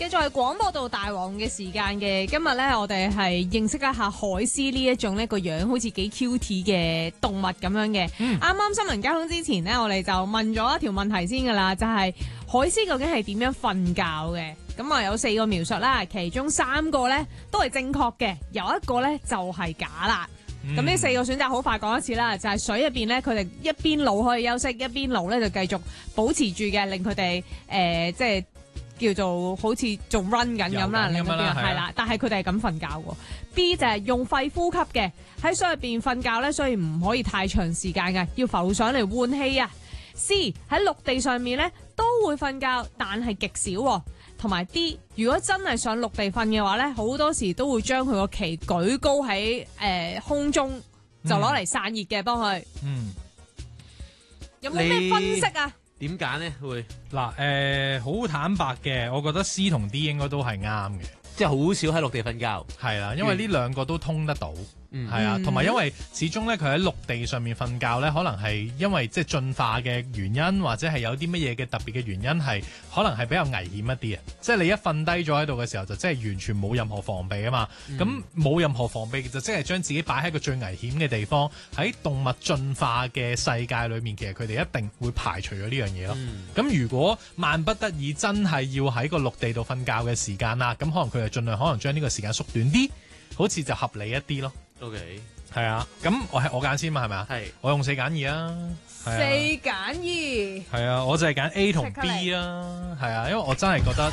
繼續係廣播道大王嘅時間嘅。今日咧，我哋係認識一下海獅呢一種呢個樣好似幾 cute 嘅動物咁樣嘅。啱啱新聞交通之前呢，我哋就問咗一條問題先噶啦，就係海獅究竟係點樣瞓覺嘅？咁啊有4個描述啦，其中3個咧都係正確嘅，有一個咧就係假啦。咁呢4個選擇好快講一次啦，就係水入邊咧，佢哋一邊腦可以休息，一邊腦咧就繼續保持住嘅，令佢哋即係叫做好似仲 run 緊咁啦，令佢哋係啦。但係佢哋係咁瞓覺喎。B 就係用肺呼吸嘅，喺水入邊瞓覺咧，所以唔可以太長時間嘅，要浮上嚟換氣啊。C 喺陸地上面咧都會瞓覺，但係極少喎。同埋 D， 如果真係上陸地瞓嘅話咧，好多時都會將佢個鰭舉高喺空中，就攞嚟散熱嘅，幫佢。有冇咩分析啊？ 點揀呢？會嗱好坦白嘅，我覺得 C 同 D 應該都係啱嘅， 即係好少喺陸地瞓覺。 係啦，因為呢兩個都通得到。係啊，同埋因為始終咧，佢喺陸地上面瞓覺咧，可能係因為即係進化嘅原因，或者係有啲乜嘢嘅特別嘅原因，係可能係比較危險一啲啊！即係你一瞓低咗喺度嘅時候，就即係完全冇任何防備啊嘛。咁冇任何防備就即係將自己擺喺個最危險嘅地方。喺動物進化嘅世界裏面，其實佢哋一定會排除咗呢樣嘢咯。咁如果萬不得已真係要喺個陸地度瞓覺嘅時間啦，咁可能佢就盡量可能將呢個時間縮短啲，好似就合理一啲咯。 OK， 係啊，咁我揀先嘛，係咪啊？係，我用4揀2啊 ，4揀2， 係啊，我就係揀 A 同 B 啊，係啊，因為我真係覺得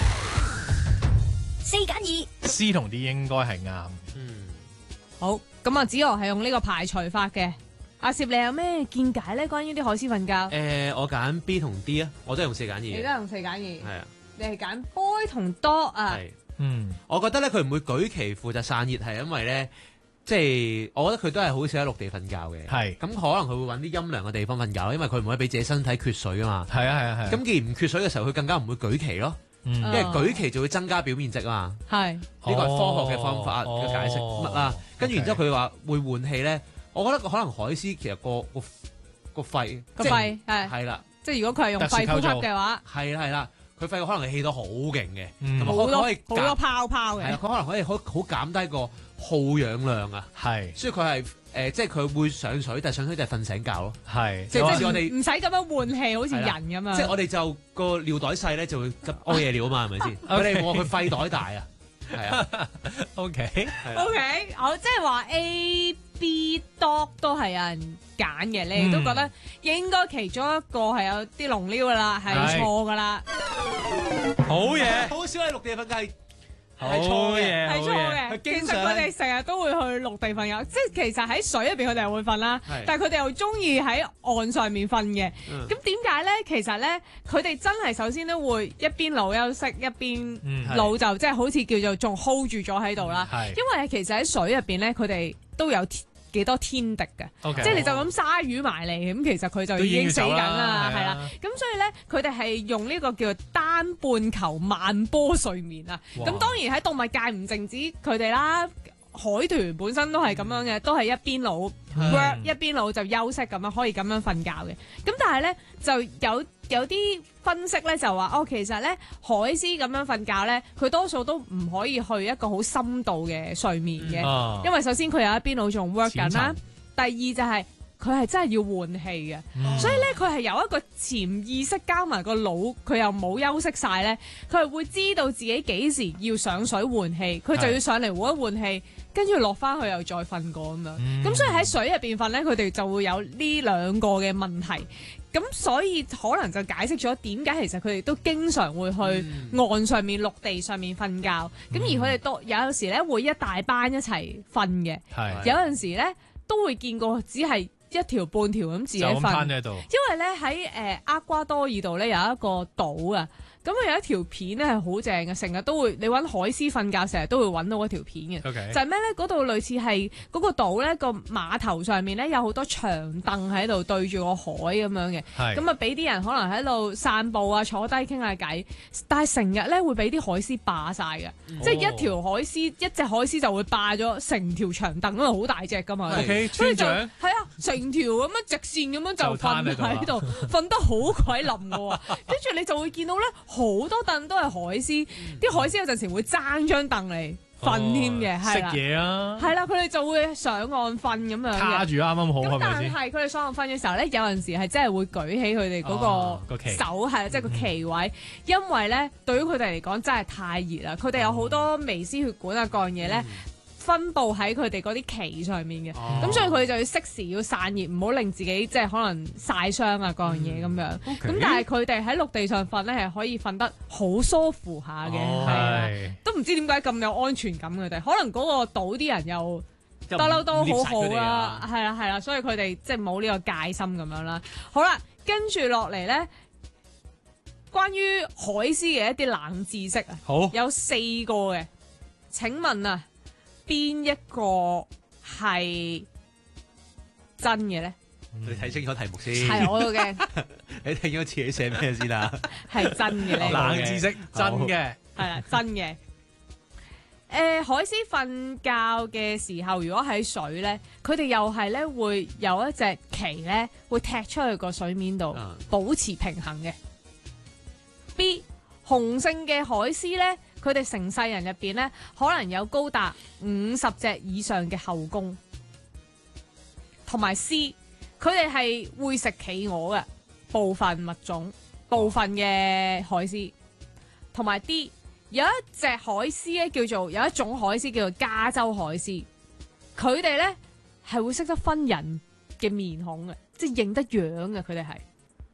4揀2 C 同 D 應該係啱。 好，咁啊，子豪係用呢個排除法嘅。阿攝，你有咩見解咧？關於啲海獅瞓覺？ 我揀 B 同 D 啊，我都係用4揀2。 你都係用4揀2？係啊， 你係揀 boy 同 dog 啊？ 係，我覺得咧佢唔會舉旗負責散熱，係因為咧。即係，我覺得佢都係好少喺陸地瞓覺嘅。係，咁可能佢會揾啲陰涼嘅地方瞓覺，因為佢唔可以俾自己身體缺水啊嘛。係啊。咁既然唔缺水嘅時候，佢更加唔會舉旗咯。因為舉旗就會增加表面積啊嘛。係，呢個係科學嘅方法嘅解釋乜啦。跟住然之後佢話會換氣咧，我覺得可能海獅其實個肺係啦，即係如果佢係用肺呼吸嘅話，係啦。佢肺可能係氣到好勁嘅，同埋可以好多泡泡嘅。係啊，佢可能可以好減低個耗氧量啊。係，所以佢係即係佢會上水，但係上水就係瞓醒覺咯。係，即係我哋唔使咁樣換氣，好似人咁樣。即係我哋就個尿袋細咧，就會屙夜尿啊嘛，係咪先？我哋話佢肺袋大啊。係啊。OK，好，即係話 A、B、dog 都係有人揀嘅，你哋都覺得應該其中一個係有啲龍溜噶啦，係錯噶啦。好嘢，好少喺陸地瞓覺，係錯嘅，係錯嘅。其實佢哋成日都會去陸地瞓覺，即係其實喺水入邊佢哋係會瞓啦，但係佢哋又中意喺岸上面瞓嘅。咁點解咧？其實咧，佢哋真係首先都會一邊腦休息，一邊腦就即係好似叫做仲 hold 住咗喺度啦。因為其實喺水入邊咧，佢哋都有幾多天敵嘅，即係你就咁鯊魚埋嚟，咁其實佢就已經死緊啦，係啦。咁所以咧，佢哋係用呢個叫做單半球慢波睡眠啊。咁當然喺動物界唔淨止佢哋啦，海豚本身都係咁樣嘅，都係一邊腦 work 一邊腦就休息咁樣，可以咁樣瞓覺嘅。咁但係咧就有啲分析咧就話其實咧海獅咁樣瞓覺咧，佢多數都唔可以去一個好深度嘅睡眠嘅，因為首先佢有一邊腦仲 work 緊啦，第二就係佢係真係要換氣嘅，所以咧佢係有一個潛意識加埋個腦，佢又冇休息晒咧，佢係會知道自己幾時要上水換氣，佢就要上嚟換一換氣，跟住落翻去又再瞓過咁樣，咁所以喺水入邊瞓咧，佢哋就會有呢2個嘅問題。咁所以可能就解釋咗點解其實佢哋都經常會去岸上面、陸地上面瞓覺。咁而佢哋都有時咧會一大班一齊瞓嘅，有陣時咧都會見過只係一條半條咁自己瞓。因為咧喺厄瓜多爾度咧有一個島啊。咁佢有一條片咧係好正嘅，成日都會你揾海獅瞓覺，成日都會揾到嗰條片嘅。Okay. 就係咩咧？嗰度類似係嗰個島咧，個碼頭上面咧有好多長凳喺度對住個海咁樣嘅。咁啊俾啲人可能喺度散步啊，坐低傾下偈。但係成日咧會俾啲海獅霸晒嘅，即係一條海獅一隻海獅就會霸咗成條長凳，因為好大隻噶嘛。所以就係啊，成條咁樣直線咁樣就瞓喺度，瞓得好鬼冧嘅喎。跟住你就會見到咧。 好多凳都係海獅，啲海獅有陣時會爭張凳嚟瞓添嘅，係啦， 食嘢啊， 係啦，佢哋就會上岸瞓咁樣嘅， 卡住啱啱好，係咪但先？ 係佢哋上岸瞓嘅時候咧，有陣時係真係會舉起佢哋嗰個旗手，係即係個旗位，因為咧對於佢哋嚟講真係太熱啦，佢哋有好多微絲血管啊各樣嘢咧。分佈喺佢哋嗰啲旗上面嘅，咁所以佢哋就要適時要散熱，唔好令自己即係可能曬傷啊嗰樣嘢咁樣。咁但係佢哋喺陸地上瞓咧係可以瞓得好舒服下嘅，係都唔知點解咁有安全感佢哋，可能嗰個島啲人又不嬲都好好啦，係啦，所以佢哋即係冇呢個戒心咁樣啦。好啦，跟住落嚟咧，關於海獅嘅一啲冷知識啊， 好有4個嘅，請問啊？邊一個係真嘅咧？ 你睇清楚題目先。 係我都驚。 你睇咗自己寫咩先啦？ 係真嘅咧。 冷知識真嘅。 係啦，真嘅。海獅瞓覺嘅時候，如果喺水咧，佢哋又係咧會有一隻旗咧，會踢出去個水面度，保持平衡嘅。B 雄性嘅海獅咧。佢哋成世人入邊咧，可能有高達50隻以上嘅後宮，同埋 C， 佢哋係會食企鵝嘅部分物種，部分嘅海獅，同埋 D， 有一隻海獅咧有一種海獅叫做加州海獅，佢哋咧係會識得分人嘅面孔嘅，即係認得樣嘅，佢哋係。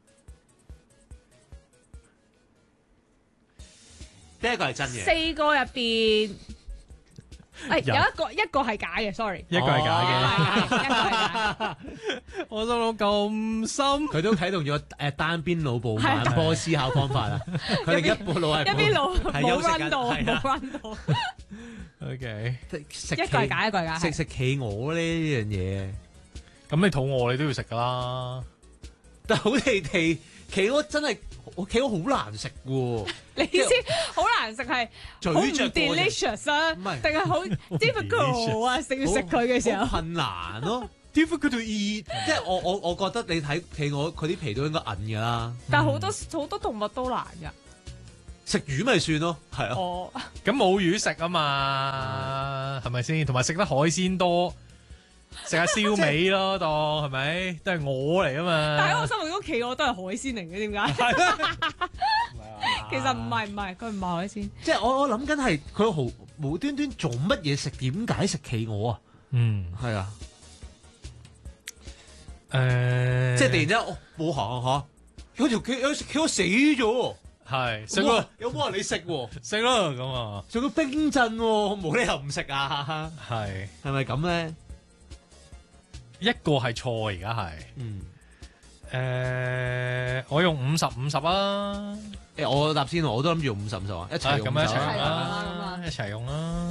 邊一個係真嘅 ？4個入邊，有一個係假嘅 ，sorry， 一個係假嘅， 一個係假。 我心諗咁深， 佢都啟動咗單邊腦部慢波思考方法啊！佢哋一邊腦係一邊腦冇 run 到， 係冇 run 到。 OK， 食一個係假，一個係假。 食企鵝呢樣嘢， 咁你肚餓你都要食噶啦。 但好地地，企鵝真係。企鵝好難食喎， 你意思好難食係好唔 delicious 啊？定係好 difficult 啊？食佢嘅時候困難咯，difficult to eat。即係我覺得你睇企鵝佢啲皮都應該韌㗎啦。 但係好多動物都難㗎。 食魚咪算咯，係啊。 咁冇魚食啊嘛，係咪先？同埋食得海鮮多。食下燒味咯，當係咪都係鵝嚟啊嘛？ 但係我心目中企鵝都係海鮮嚟嘅，點解？其實唔係，佢唔係海鮮。 即係我諗緊係佢無端端做乜嘢食？點解食企鵝啊？係啊。即係突然之間冇行嚇，有企鵝死咗， 係食咯， 有冇人你食喎？ 食咯咁啊！ 仲要冰鎮喎，冇理由唔食啊！係咪咁咧？ 一個係錯，而家係，我用50-50啊！ 我答先，我都諗住用50-50啊，一齊用咁一齊啦，一齊用啦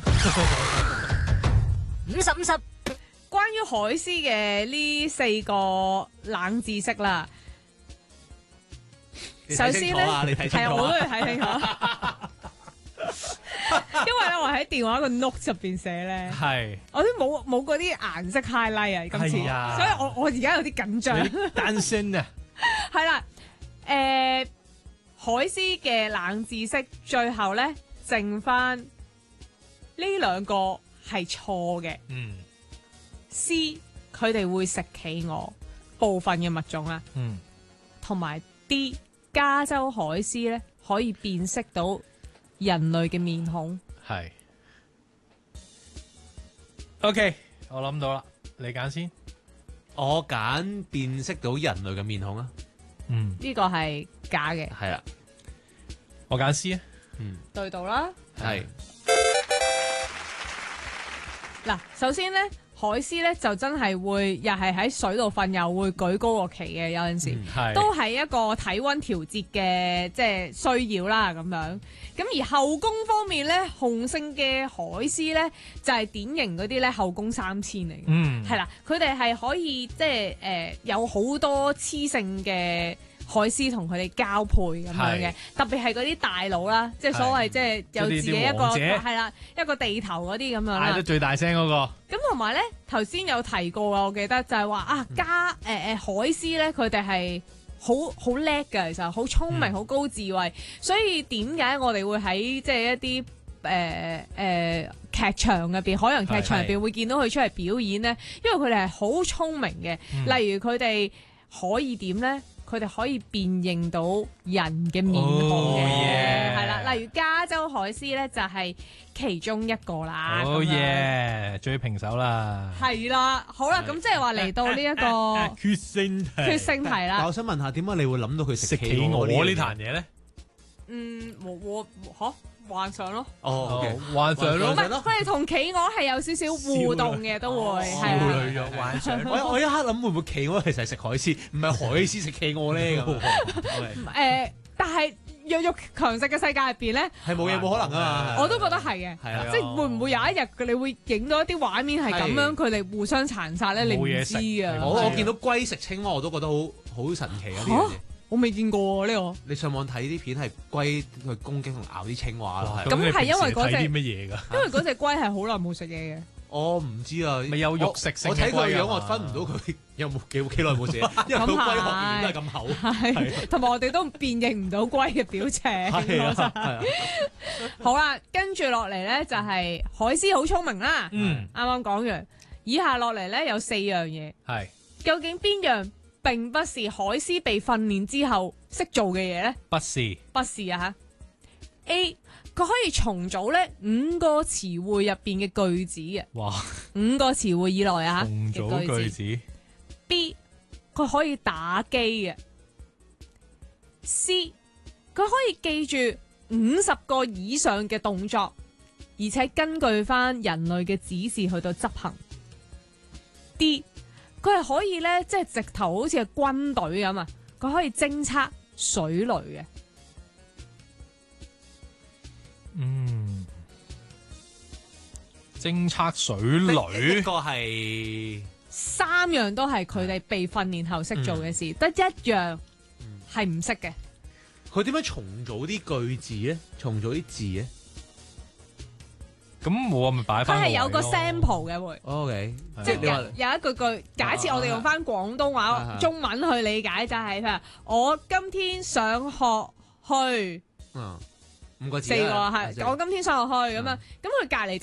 ！50-50，關於海獅嘅呢4個冷知識啦。首先咧，係我都要睇清楚。因為咧，我喺電話個 note 入邊寫咧，我都冇嗰啲顏色 highlight 啊，今次，所以我而家有啲緊張。 單身啊， 係啦，海獅嘅冷知識，最後咧剩翻呢2個係錯嘅。C 佢哋會食企鵝部分嘅物種啊，同埋 D 加州海獅咧可以辨識到人類嘅面孔。 係 OK， 我諗到啦，你揀先。 我揀辨識到人類嘅面孔啊。 呢個係假嘅。 係啊， 我揀 C 啊。 對到啦。 係。 嗱，首先咧，海獅咧就真係會又係喺水度瞓，又會舉高個旗嘅，有陣時都係一個體溫調節嘅即係需要啦咁樣。咁而後宮方面咧，雄性嘅海獅咧就係典型嗰啲咧後宮3000嚟嘅，係啦，佢哋係可以即係有好多雌性嘅海獅同佢哋交配咁樣嘅，特別係嗰啲大佬啦，即係所謂即係有自己一個係啦一個地頭嗰啲咁樣啦， 嗌得最大聲嗰個。 咁同埋咧，頭先有提過啊，我記得就係話啊海獅咧佢哋係好叻㗎，其實好聰明、好高智慧。所以點解我哋會喺即係一啲劇場入邊，海洋劇場入邊會見到佢出嚟表演呢？因為佢哋係好聰明嘅。例如佢哋可以點呢？佢哋可以辨認到人嘅面孔嘅，係啦。例如加州海獅咧，就係其中一個啦。 終於平手啦！ 係啦，好啦，咁即係話嚟到呢一個決勝題啦。 但我想問下，點解你會諗到佢食企鵝呢壇嘢咧？ 我幻想咯。 幻想咯。 唔係，佢哋同企鵝係有少少互動嘅，都會係啊。幻想。 我一刻諗會唔會企鵝其實係食海獅，唔係海獅食企鵝咧咁。 但係弱肉強食嘅世界入邊咧， 係冇嘢冇可能啊嘛。 我都覺得係嘅，即係會唔會有一日你會影到一啲畫面係咁樣，佢哋互相殘殺咧？你唔知啊。 我見到龜食青蛙，我都覺得好神奇啊！呢樣嘢我未見過呢個。 你上網睇啲片係龜去攻擊同咬啲青蛙咯。 咁係因為嗰隻啲乜嘢㗎？ 因為嗰隻龜係好耐冇食嘢嘅。 我唔知啊， 咪有肉食性我睇佢個樣，我分唔到佢有冇幾耐冇食，因為佢龜殼面都係咁厚。 係，同埋我哋都辨認唔到龜嘅表情。 係啊。 好啦，跟住落嚟咧就係海獅好聰明啦。啱啱講完，以下落嚟咧有4樣嘢。 係。 究竟邊樣並不是海獅被訓練之後識做嘅嘢咧？ 不是啊嚇。A 佢可以重組咧5個詞彙入邊嘅句子嘅。 哇 ！5個詞彙以內啊， 重組句子。 B 佢可以打機嘅。C 佢可以記住50個以上嘅動作，而且根據翻人類嘅指示去到執行。D 佢係可以咧，即係直頭好似係軍隊咁啊！佢可以偵測水雷嘅。 偵測水雷。 呢個係 3樣都係佢哋被訓練後識做嘅事，得一樣係唔識嘅。 佢點樣重組啲句子咧？重組啲字咧？ 咁我咪擺翻。 佢係有個 sample 嘅會。 OK， 即係有一句，假設我哋用翻廣東話、中文去理解，就係譬如我今天上學去。 5個字。 4個係，我今天上學去咁樣，咁佢隔離